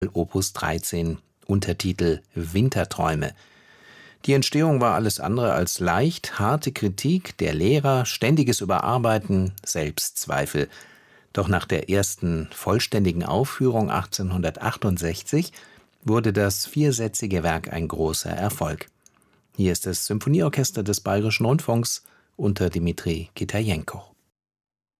Opus 13, Untertitel Winterträume. Die Entstehung war alles andere als leicht, harte Kritik der Lehrer, ständiges Überarbeiten, Selbstzweifel. Doch nach der ersten vollständigen Aufführung 1868 wurde das viersätzige Werk ein großer Erfolg. Hier ist das Symphonieorchester des Bayerischen Rundfunks unter Dmitri Kitajenko.